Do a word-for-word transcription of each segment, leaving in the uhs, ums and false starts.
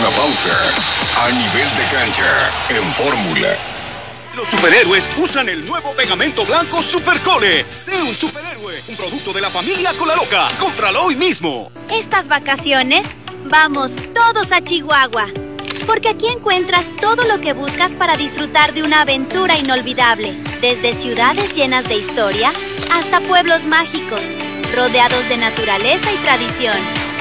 una pausa. A nivel de cancha, en Fórmula. Los superhéroes usan el nuevo pegamento blanco Supercole. Sé un superhéroe, un producto de la familia Colaloca. Cómpralo hoy mismo. Estas vacaciones, vamos todos a Chihuahua. Porque aquí encuentras todo lo que buscas para disfrutar de una aventura inolvidable. Desde ciudades llenas de historia hasta pueblos mágicos, rodeados de naturaleza y tradición.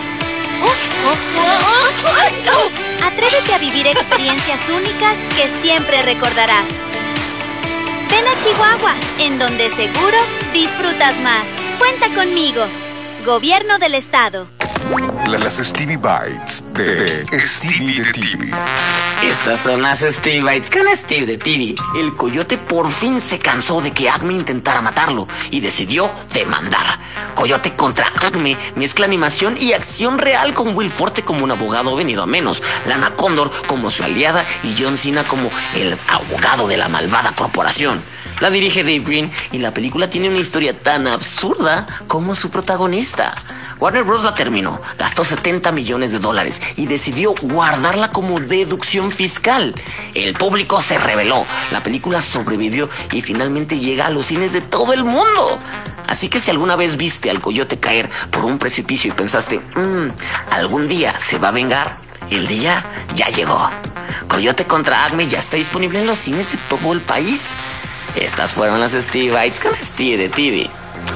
Atrévete a vivir experiencias únicas que siempre recordarás. Ven a Chihuahua, en donde seguro disfrutas más. Cuenta conmigo. Gobierno del Estado. Las Stevie Bites de Stevie de T V. Estas son las Stevie Bites con Steve de T V. El coyote por fin se cansó de que Acme intentara matarlo y decidió demandar. Coyote contra Acme mezcla animación y acción real con Will Forte como un abogado venido a menos, Lana Condor como su aliada y John Cena como el abogado de la malvada corporación. La dirige Dave Green y la película tiene una historia tan absurda como su protagonista. Warner Bros. La terminó, gastó setenta millones de dólares y decidió guardarla como deducción fiscal. El público se rebeló, la película sobrevivió y finalmente llega a los cines de todo el mundo. Así que si alguna vez viste al coyote caer por un precipicio y pensaste, mmm, algún día se va a vengar, el día ya llegó. Coyote contra Acme ya está disponible en los cines de todo el país. Estas fueron las Stevie Bites con Steve de T V.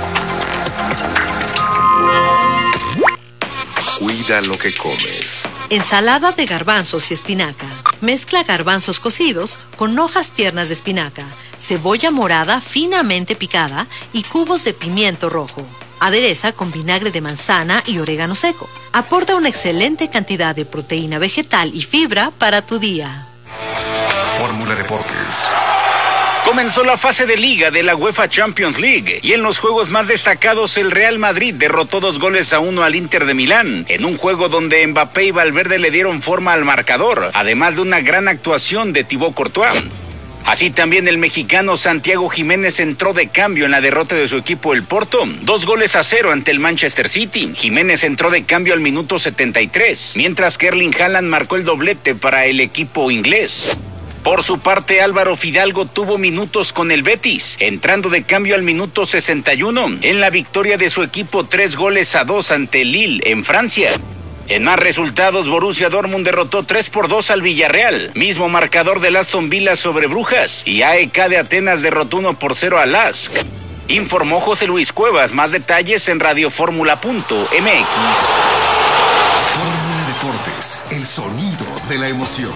Cuida lo que comes. Ensalada de garbanzos y espinaca. Mezcla garbanzos cocidos con hojas tiernas de espinaca, cebolla morada finamente picada y cubos de pimiento rojo. Adereza con vinagre de manzana y orégano seco. Aporta una excelente cantidad de proteína vegetal y fibra para tu día. Fórmula Deportes. Comenzó la fase de liga de la UEFA Champions League y en los juegos más destacados el Real Madrid derrotó dos goles a uno al Inter de Milán, en un juego donde Mbappé y Valverde le dieron forma al marcador, además de una gran actuación de Thibaut Courtois. Así también el mexicano Santiago Jiménez entró de cambio en la derrota de su equipo el Porto, dos goles a cero ante el Manchester City. Jiménez entró de cambio al minuto setenta y tres, mientras que Erling Haaland marcó el doblete para el equipo inglés. Por su parte, Álvaro Fidalgo tuvo minutos con el Betis, entrando de cambio al minuto sesenta y uno, en la victoria de su equipo tres goles a dos ante Lille en Francia. En más resultados, Borussia Dortmund derrotó tres por dos al Villarreal, mismo marcador del Aston Villa sobre Brujas, y A E K de Atenas derrotó uno por cero al L A S K. Informó José Luis Cuevas, más detalles en radioformula punto m x. Fórmula Deportes, el sonido de la emoción.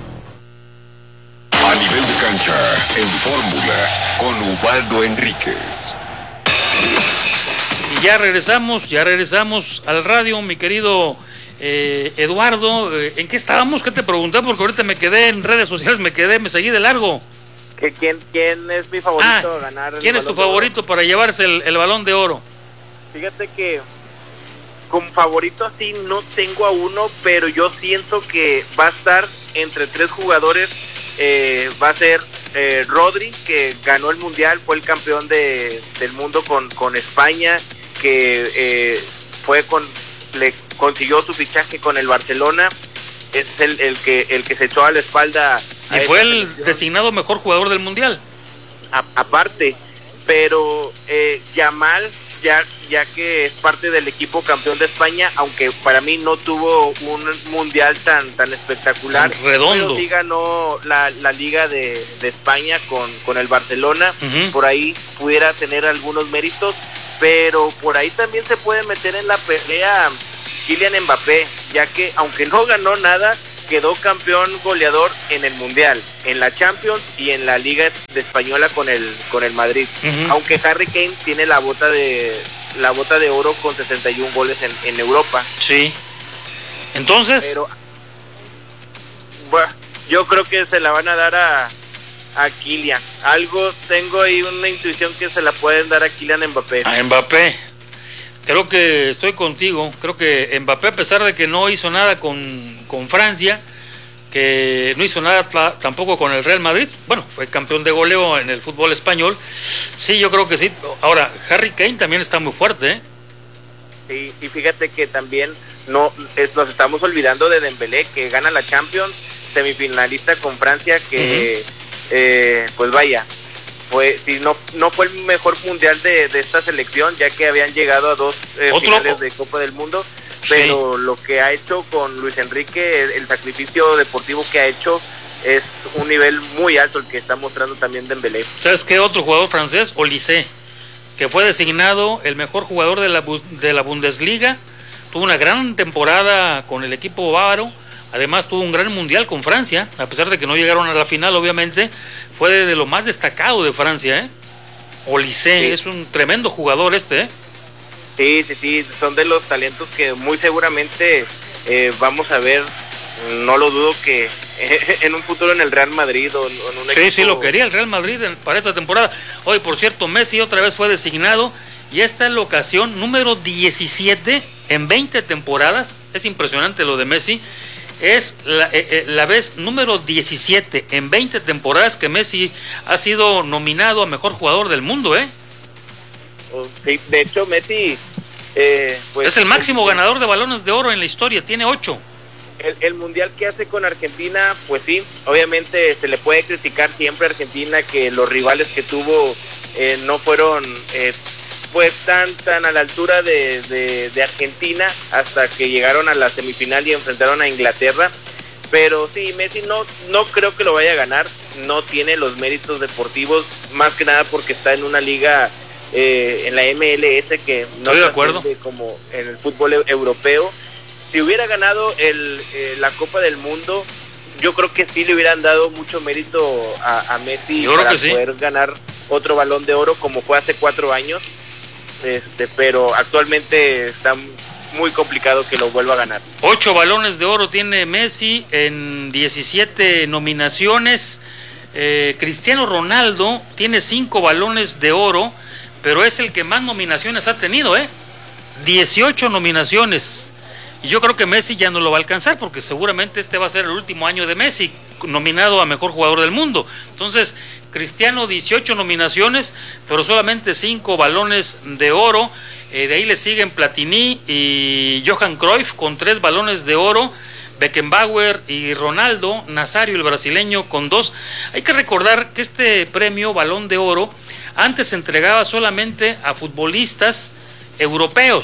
A nivel de cancha, en Fórmula, con Ubaldo Enríquez. Y ya regresamos, ya regresamos al radio, mi querido eh, Eduardo. Eh, ¿En qué estábamos? ¿Qué te pregunté? Porque ahorita me quedé en redes sociales, me quedé, me seguí de largo. ¿Que quién, ¿Quién es mi favorito ah, a ganar? ¿Quién es tu favorito para llevarse el, el Balón de Oro? Fíjate que como favorito así no tengo a uno, pero yo siento que va a estar entre tres jugadores. Eh, va a ser eh, Rodri, que ganó el Mundial, fue el campeón de, del mundo con, con España, que eh, fue con le consiguió su fichaje con el Barcelona, es el, el que el que se echó a la espalda. Y fue el selección. Designado mejor jugador del Mundial. A, aparte, pero eh, Yamal, ya, ya que es parte del equipo campeón de España, aunque para mí no tuvo un mundial tan tan espectacular, redondo, pero sí ganó la, la Liga de, de España con, con el Barcelona, uh-huh. Por ahí pudiera tener algunos méritos, pero por ahí también se puede meter en la pelea Kylian Mbappé, ya que aunque no ganó nada, quedó campeón goleador en el Mundial, en la Champions y en la Liga de Española con el con el Madrid. Uh-huh. Aunque Harry Kane tiene la bota de la bota de oro con sesenta y uno goles en, en Europa. Sí. Entonces, pero bueno, yo creo que se la van a dar a a Kylian. Algo tengo ahí una intuición que se la pueden dar a Kylian Mbappé. A Mbappé. Creo que estoy contigo, creo que Mbappé, a pesar de que no hizo nada con, con Francia, que no hizo nada t- tampoco con el Real Madrid, bueno, fue campeón de goleo en el fútbol español, sí, yo creo que sí. Ahora, Harry Kane también está muy fuerte, ¿eh? Sí, y fíjate que también no es, nos estamos olvidando de Dembélé, que gana la Champions, semifinalista con Francia, que uh-huh. eh, pues vaya, fue si no no fue el mejor mundial de, de esta selección, ya que habían llegado a dos eh, finales de Copa del Mundo, pero sí. Lo que ha hecho con Luis Enrique, el, el sacrificio deportivo que ha hecho, es un nivel muy alto el que está mostrando también Dembélé. ¿Sabes qué otro jugador francés? Olise, que fue designado el mejor jugador de la, de la Bundesliga, tuvo una gran temporada con el equipo bávaro, además tuvo un gran mundial con Francia, a pesar de que no llegaron a la final, obviamente, fue de, de lo más destacado de Francia, ¿eh? Olise, sí. Es un tremendo jugador este, ¿eh? Sí, sí, sí, son de los talentos que muy seguramente eh, vamos a ver, no lo dudo que en un futuro en el Real Madrid o en un sí, equipo... Sí, sí, lo quería el Real Madrid para esta temporada. Hoy, por cierto, Messi otra vez fue designado y esta es la ocasión número diecisiete en veinte temporadas. Es impresionante lo de Messi. Es la, eh, eh, la vez número diecisiete en veinte temporadas que Messi ha sido nominado a mejor jugador del mundo, ¿eh? Sí, de hecho, Messi... Eh, pues, es el máximo el, ganador de balones de oro en la historia, tiene ocho. El, el mundial que hace con Argentina, pues sí, obviamente se le puede criticar siempre a Argentina que los rivales que tuvo eh, no fueron eh, pues tan tan a la altura de, de, de Argentina hasta que llegaron a la semifinal y enfrentaron a Inglaterra. Pero sí, Messi no, no creo que lo vaya a ganar, no tiene los méritos deportivos, más que nada porque está en una liga eh, en la M L S que no es como en el fútbol europeo. Si hubiera ganado el, eh, la Copa del Mundo, yo creo que sí le hubieran dado mucho mérito a, a Messi yo para sí. poder ganar otro Balón de Oro como fue hace cuatro años, este, pero actualmente está muy complicado que lo vuelva a ganar. Ocho balones de oro tiene Messi en diecisiete nominaciones. Eh, Cristiano Ronaldo tiene cinco balones de oro, pero es el que más nominaciones ha tenido, ¿eh? dieciocho nominaciones. Y yo creo que Messi ya no lo va a alcanzar porque seguramente este va a ser el último año de Messi nominado a mejor jugador del mundo. Entonces, Cristiano dieciocho nominaciones, pero solamente cinco balones de oro. Eh, de ahí le siguen Platini y Johan Cruyff con tres balones de oro, Beckenbauer y Ronaldo Nazario, el brasileño, con dos. Hay que recordar que este premio Balón de Oro antes se entregaba solamente a futbolistas europeos.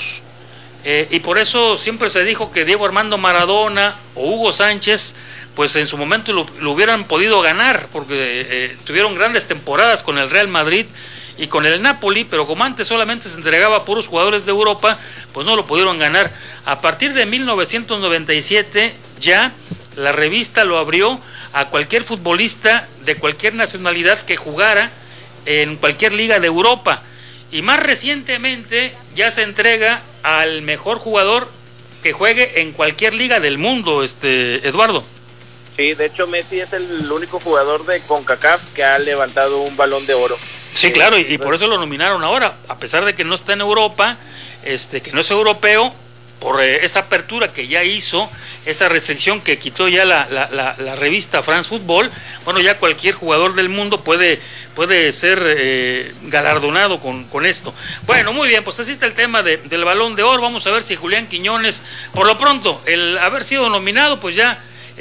Eh, y por eso siempre se dijo que Diego Armando Maradona o Hugo Sánchez, pues en su momento lo, lo hubieran podido ganar, porque eh, tuvieron grandes temporadas con el Real Madrid y con el Napoli, pero como antes solamente se entregaba a puros jugadores de Europa, pues no lo pudieron ganar. A partir de mil novecientos noventa y siete ya la revista lo abrió a cualquier futbolista de cualquier nacionalidad que jugara en cualquier liga de Europa. Y más recientemente ya se entrega al mejor jugador que juegue en cualquier liga del mundo, este Eduardo. Sí, de hecho Messi es el único jugador de CONCACAF que ha levantado un Balón de Oro. Sí, claro, y, y por eso lo nominaron ahora, a pesar de que no está en Europa, este, que no es europeo, por eh, esa apertura que ya hizo, esa restricción que quitó ya la, la, la, la revista France Football. Bueno, ya cualquier jugador del mundo puede, puede ser eh, galardonado con, con esto. Bueno, muy bien, pues así está el tema de, del Balón de Oro. Vamos a ver si Julián Quiñones, por lo pronto, el haber sido nominado, pues ya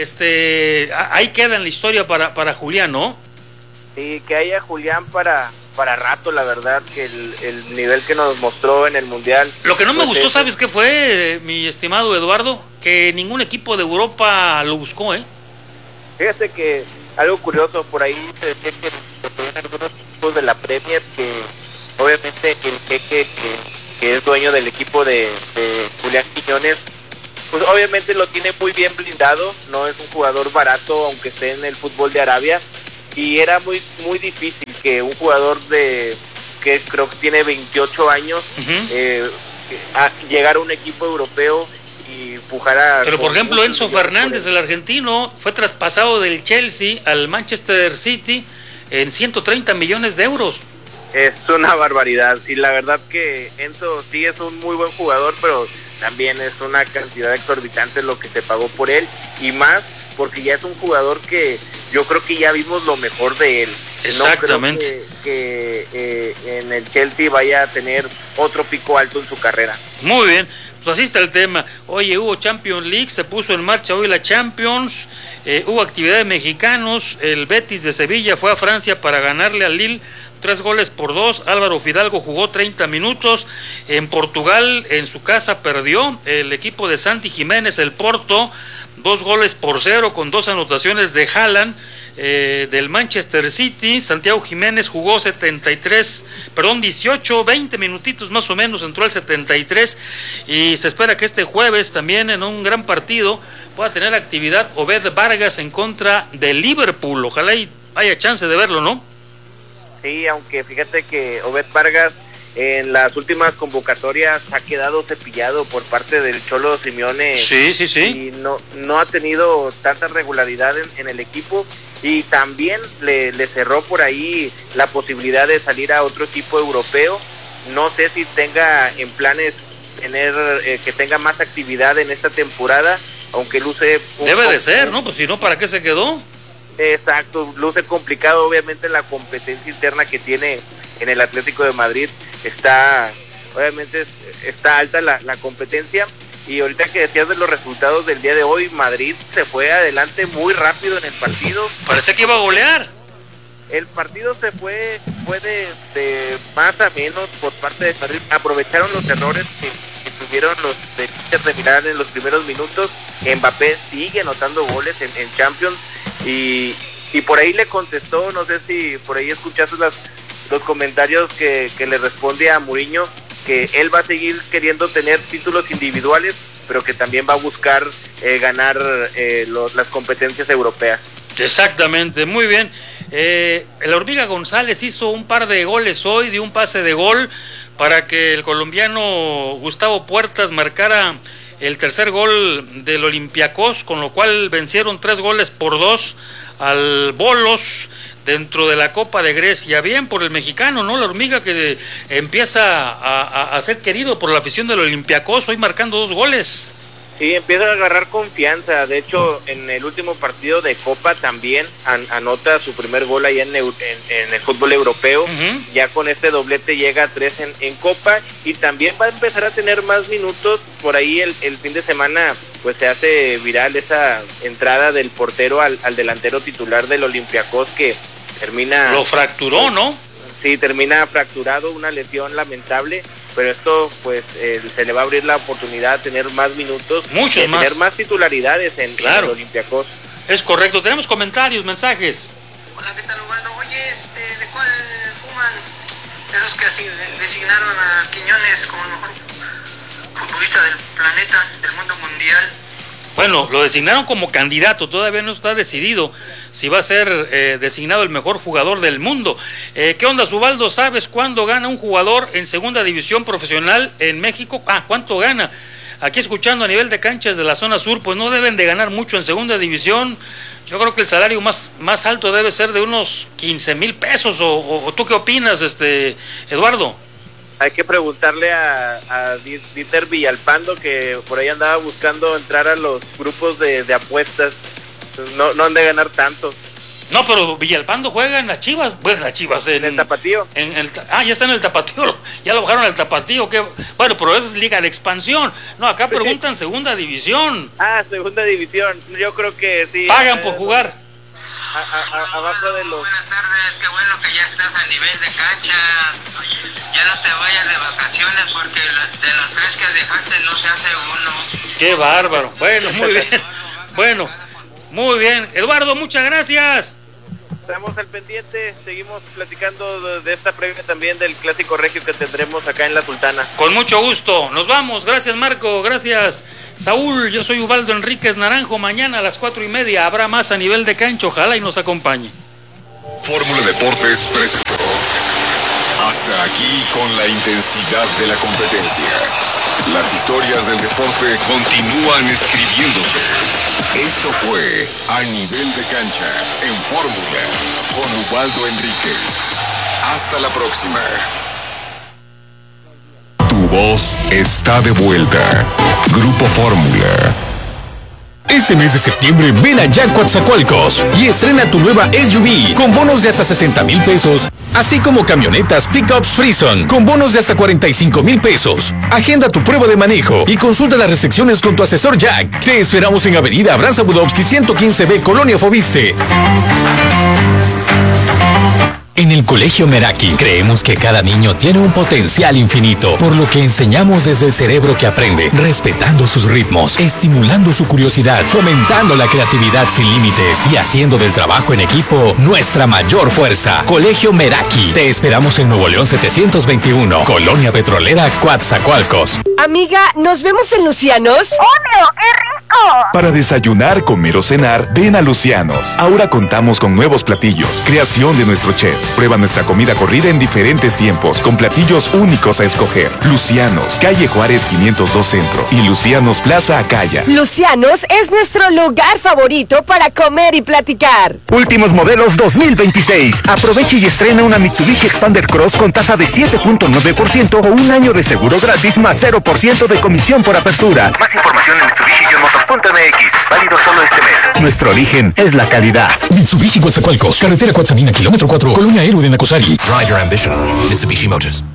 este ahí queda en la historia para, para Julián, ¿no? Sí, que haya Julián para... para rato, la verdad, que el, el nivel que nos mostró en el Mundial. Lo que no me pues gustó, es... ¿sabes qué fue, mi estimado Eduardo? Que ningún equipo de Europa lo buscó, ¿eh? Fíjate que algo curioso, por ahí se decía que algunos equipos de la Premier, que obviamente el jeque que, que es dueño del equipo de, de Julián Quiñones, pues obviamente lo tiene muy bien blindado, no es un jugador barato, aunque esté en el fútbol de Arabia, y era muy muy difícil que un jugador de que creo que tiene veintiocho años uh-huh. eh, a llegar a un equipo europeo y pujara. Pero por ejemplo Enzo Fernández, el argentino, fue traspasado del Chelsea al Manchester City en ciento treinta millones de euros. Es una barbaridad, y la verdad que Enzo sí es un muy buen jugador, pero también es una cantidad exorbitante lo que se pagó por él, y más porque ya es un jugador que yo creo que ya vimos lo mejor de él. Exactamente. No creo que, que eh, en el Chelsea vaya a tener otro pico alto en su carrera. Muy bien, pues así está el tema. Oye, hubo Champions League, se puso en marcha hoy la Champions, eh, hubo actividad de mexicanos, el Betis de Sevilla fue a Francia para ganarle al Lille tres goles por dos. Álvaro Fidalgo jugó treinta minutos. En Portugal, en su casa, perdió el equipo de Santi Jiménez, el Porto, dos goles por cero con dos anotaciones de Haaland. Eh, del Manchester City, Santiago Jiménez jugó setenta y tres, perdón, dieciocho, veinte minutitos más o menos, entró al setenta y tres, y se espera que este jueves también en un gran partido pueda tener actividad Obed Vargas en contra de Liverpool. Ojalá y haya chance de verlo, ¿no? Sí, aunque fíjate que Obed Vargas en las últimas convocatorias ha quedado cepillado por parte del Cholo Simeone. Sí, sí, sí. Y no, no ha tenido tanta regularidad en, en el equipo, y también le, le cerró por ahí la posibilidad de salir a otro equipo europeo. No sé si tenga en planes tener eh, que tenga más actividad en esta temporada, aunque luce... Debe poco, de ser, ¿no? Pues si no, ¿para qué se quedó? Exacto, luce complicado. Obviamente la competencia interna que tiene en el Atlético de Madrid está, obviamente está alta la, la competencia. Y ahorita que decías de los resultados del día de hoy, Madrid se fue adelante muy rápido en el partido. Parece que iba a golear. El partido se fue, fue de, de más a menos por parte de Madrid. Aprovecharon los errores que, que tuvieron los de Inter de Milán en los primeros minutos. Mbappé sigue anotando goles en, en Champions, y, y por ahí le contestó, no sé si por ahí escuchaste las, los comentarios que, que le responde a Mourinho, que él va a seguir queriendo tener títulos individuales, pero que también va a buscar eh, ganar eh, los, las competencias europeas. Exactamente, muy bien. Eh, el Hormiga González hizo un par de goles hoy, dio un pase de gol para que el colombiano Gustavo Puertas marcara el tercer gol del Olympiacos, con lo cual vencieron tres goles por dos al Bolos dentro de la Copa de Grecia. Bien por el mexicano, ¿no? La Hormiga, que empieza a, a, a ser querido por la afición del Olympiacos, hoy marcando dos goles. Sí, empieza a agarrar confianza. De hecho, en el último partido de Copa también an, anota su primer gol ahí en, en, en el fútbol europeo. Uh-huh. Ya con este doblete llega a tres en, en Copa, y también va a empezar a tener más minutos. Por ahí el, el fin de semana pues se hace viral esa entrada del portero al, al delantero titular del Olympiacos, que termina... Lo fracturó, ¿no? Sí, termina fracturado, una lesión lamentable. Pero esto, pues, eh, se le va a abrir la oportunidad de tener más minutos, Muchos de más. tener más titularidades en, claro. en el Olympiacos. Es correcto. Tenemos comentarios, mensajes. Hola, ¿qué tal, Ubaldo? Oye, este, ¿de cuál fuman esos que así designaron a Quiñones como el mejor futbolista del planeta, del mundo mundial? Bueno, lo designaron como candidato, todavía no está decidido si va a ser eh, designado el mejor jugador del mundo. Eh, ¿Qué onda, Ubaldo? ¿Sabes cuándo gana un jugador en segunda división profesional en México? Ah, ¿cuánto gana? Aquí escuchando a nivel de canchas de la zona sur, pues no deben de ganar mucho en segunda división. Yo creo que el salario más, más alto debe ser de unos quince mil pesos, o, o, o ¿tú qué opinas, este Eduardo? Hay que preguntarle a, a Dieter Villalpando, que por ahí andaba buscando entrar a los grupos de, de apuestas. No, no han de ganar tanto. No, pero Villalpando juega en las Chivas, bueno, en las Chivas, en, en el Tapatío. En el, ah, ya está en el Tapatío, ya lo bajaron al Tapatío, que bueno, pero eso es liga de expansión. No, acá preguntan segunda división. Ah, segunda división, yo creo que sí. Pagan por jugar. A, a, a, abajo de los... Buenas tardes, qué bueno que ya estás a nivel de cancha. Ya no te vayas de vacaciones, porque de los tres que dejaste no se hace uno. Qué bárbaro. Bueno, muy bien. Bueno, muy bien. Eduardo, muchas gracias. Estamos al pendiente, seguimos platicando de, de esta previa también del Clásico Regio que tendremos acá en La Sultana. Con mucho gusto. Nos vamos. Gracias, Marco. Gracias, Saúl. Yo soy Ubaldo Enríquez Naranjo. Mañana a las cuatro y media habrá más a nivel de cancha. Ojalá y nos acompañe. Fórmula Deportes presentó. Hasta aquí con la intensidad de la competencia. Las historias del deporte continúan escribiéndose. Esto fue A Nivel de Cancha en Fórmula con Ubaldo Enríquez. Hasta la próxima. Tu voz está de vuelta. Grupo Fórmula. Este mes de septiembre ven a Jack Coatzacoalcos y estrena tu nueva S U V con bonos de hasta sesenta mil pesos así como camionetas Pickups Frison con bonos de hasta cuarenta y cinco mil pesos. Agenda tu prueba de manejo y consulta las restricciones con tu asesor Jack. Te esperamos en Avenida Abraham Budowski ciento quince B, Colonia Fobiste. En el Colegio Meraki creemos que cada niño tiene un potencial infinito, por lo que enseñamos desde el cerebro que aprende, respetando sus ritmos, estimulando su curiosidad, fomentando la creatividad sin límites y haciendo del trabajo en equipo nuestra mayor fuerza. Colegio Meraki. Te esperamos en Nuevo León setecientos veintiuno, Colonia Petrolera, Coatzacoalcos. Amiga, ¿nos vemos en Lucianos? ¡Obvio! ¡Qué rico! Para desayunar, comer o cenar, ven a Lucianos. Ahora contamos con nuevos platillos, creación de nuestro chef. Prueba nuestra comida corrida en diferentes tiempos, con platillos únicos a escoger. Lucianos, calle Juárez quinientos dos Centro y Lucianos Plaza Acaya. Lucianos es nuestro lugar favorito para comer y platicar. Últimos modelos dos mil veintiséis. Aproveche y estrena una Mitsubishi Expander Cross con tasa de siete punto nueve por ciento o un año de seguro gratis más cero por ciento de comisión por apertura. Más información en Mitsubishi Motos punto M X. Válido solo este mes. Nuestro origen es la calidad. Mitsubishi Coatzacoalcos, carretera Coatzamina, kilómetro cuatro, Colonia Héroe de Nacosari. Drive your ambition. Mitsubishi Motors.